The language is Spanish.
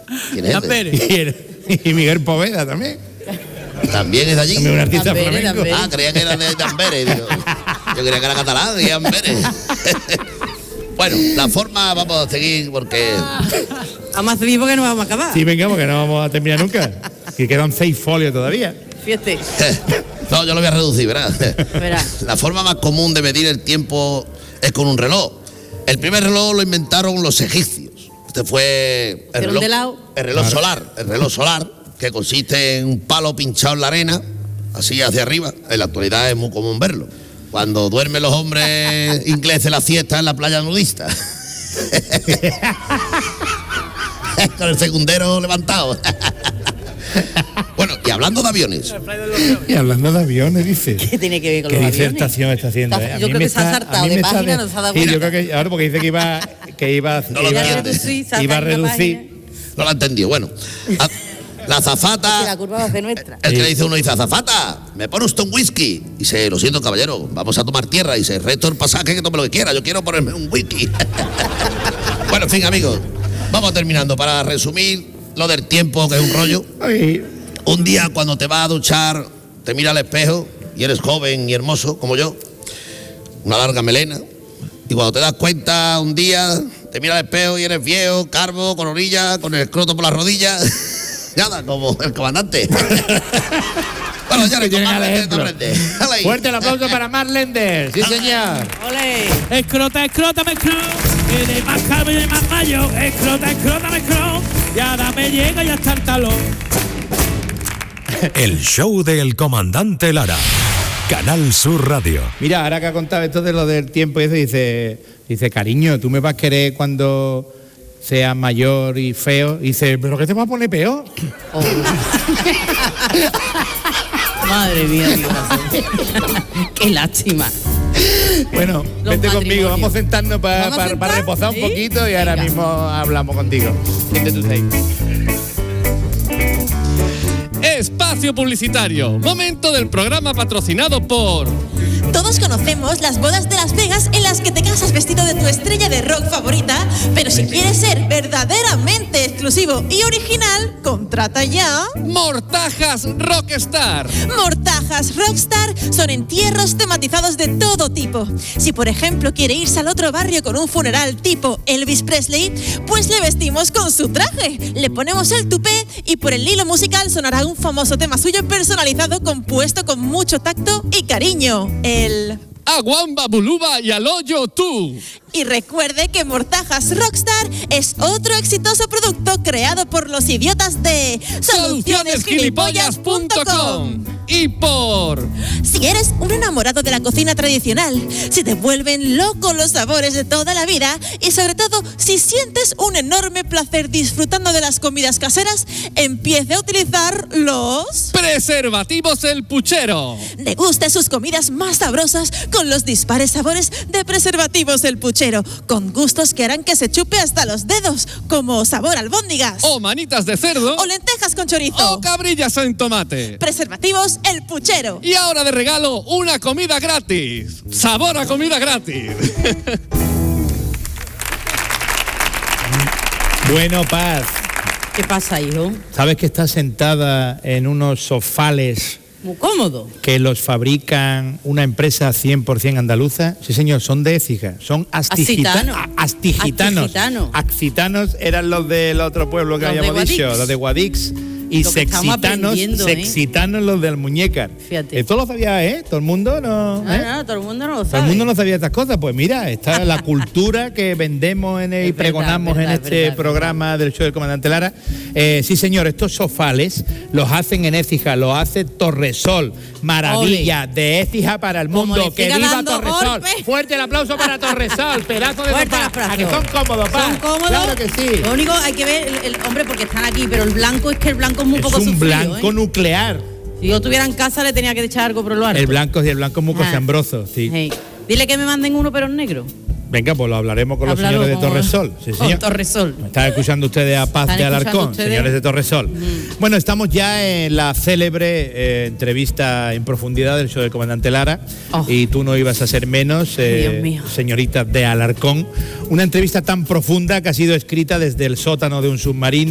¿Quién es ese? Y Miguel Poveda también. ¿También es de allí? También un artista Amberes, flamenco. Amberes. Ah, creía que era de Amberes. Digo. Yo creía que era catalán y Amberes. Bueno, la forma vamos a seguir porque... Vamos a seguir porque no vamos a acabar. Sí, venga, porque no vamos a terminar nunca. Que quedan 6 folios todavía. Fíjate. No, yo lo voy a reducir, ¿verdad? Verás. La forma más común de medir el tiempo es con un reloj. El primer reloj lo inventaron los egipcios. Este fue el ¿Hicieron de lado? reloj solar. El reloj solar, que consiste en un palo pinchado en la arena, así hacia arriba. En la actualidad es muy común verlo. Cuando duermen los hombres ingleses la siesta en la playa nudista. Con el segundero levantado. Bueno, y hablando de aviones. Y hablando de aviones, dice. ¿Qué tiene que ver con ¿Qué los disertación aviones? está haciendo? Está- A yo mí creo me que se ha está- saltado a mí de me está página, no se ha dado Sí, yo cuenta. creo que ahora porque dice que iba No lo entiende. iba a reducir. No lo ha entendido. Bueno, la azafata. Que la curva va a ser nuestra. El que le dice uno, dice, azafata, ¿me pone usted un whisky? Y dice, lo siento, caballero, vamos a tomar tierra. Y dice, resto el pasaje, que tome lo que quiera, yo quiero ponerme un whisky. Bueno, en fin, amigos, vamos terminando. Para resumir lo del tiempo, que es un rollo. Ay, Un día cuando te vas a duchar, te mira al espejo y eres joven y hermoso, como yo, una larga melena. Y cuando te das cuenta, un día, te mira al espejo y eres viejo, calvo, con orillas, con el escroto por las rodillas. Nada, como el comandante. Bueno, ya tienen al ejemplo. Dale ahí. Fuerte el aplauso para Mark Lender. Sí, señor. ¡Ole! Escrota, escrota, me escrota. Que de más calvo y de más mayo. Escrota, escrota, me escrota. Y ahora me llega y hasta el talón. El show del comandante Lara. Canal Sur Radio. Mira, ahora que ha contado esto de lo del tiempo y eso, dice, cariño, ¿tú me vas a querer cuando seas mayor y feo? Y dice, ¿pero qué te va a poner peor? Oh. Madre mía, qué corazón. Qué lástima. Bueno, Los vente conmigo, matrimonios. vamos a sentarnos ¿Vamos a para sentar? reposar un ¿Sí? poquito y ahora Venga. mismo hablamos contigo. Siéntate tú ahí. Espacio publicitario. Momento del programa patrocinado por... Todos conocemos las bodas de Las Vegas en las que te casas vestido de tu estrella de rock favorita, pero si quieres ser verdaderamente exclusivo y original, contrata ya. Mortajas Rockstar. Mortajas Rockstar son entierros tematizados de todo tipo. Si por ejemplo quiere irse al otro barrio con un funeral tipo Elvis Presley, pues le vestimos con su traje, le ponemos el tupé y por el hilo musical sonará un famoso tema suyo personalizado compuesto con mucho tacto y cariño. El... Aguamba Buluba y al hoyo tú. Y recuerde que Mortajas Rockstar es otro exitoso producto creado por los idiotas de solucionesgilipollas.com. Y por... Si eres un enamorado de la cocina tradicional, si te vuelven locos los sabores de toda la vida y sobre todo si sientes un enorme placer disfrutando de las comidas caseras, empiece a utilizar los... Preservativos El Puchero. Deguste sus comidas más sabrosas con los dispares sabores de Preservativos El Puchero, con gustos que harán que se chupe hasta los dedos, como sabor albóndigas, O manitas de cerdo. o lentejas con chorizo. O cabrillas en tomate. Preservativos El Puchero. Y ahora de regalo, una comida gratis. Sabor a comida gratis. Bueno, Paz, ¿Qué pasa, hijo? ¿sabes que está sentada en unos sofales Muy cómodo. que los fabrican una empresa 100% andaluza? Sí, señor, son de Écija, son Astigitanos. astigitanos. Astigitanos. Axitanos eran los del otro pueblo que Los de habíamos dicho, Guadix. los de Guadix. Y Lo que estamos sexitanos, aprendiendo, sexitanos los del Muñécar. Fíjate. Esto lo sabía, Todo el mundo no. No, todo el mundo no lo sabe. Todo el mundo no sabía estas cosas. Pues mira, esta es la cultura que vendemos y Es pregonamos verdad, en este verdad. programa del show del comandante Lara. Sí, señor, estos sofales los hacen en Écija, los hace Torresol. Maravilla de Écija para el Como mundo. le ¡Que siga viva dando Torresol! golpes. Fuerte el aplauso para Torresol, pedazo de Fuerte el sofá. aplauso. ¿A que son cómodos, pa? Son cómodos. Claro que sí. Lo único hay que ver, el hombre, porque están aquí, pero el blanco es que el blanco es muy Es poco un sufrido, blanco nuclear. Si yo estuviera en casa le tenía que echar algo por lo alto. El blanco es muy Ah. cochambroso, sí. Hey. Dile que me manden uno, pero en negro. Venga, pues lo hablaremos con los Háblalo señores de con- Torresol. Sí, con señor. Torresol. Están escuchando ustedes a Paz Están de escuchando Alarcón, ustedes. señores de Torresol. Bueno, estamos ya en la célebre entrevista en profundidad del show del comandante Lara. Oh. Y tú no ibas a ser menos, Dios mío. señorita de Alarcón. Una entrevista tan profunda que ha sido escrita desde el sótano de un submarino.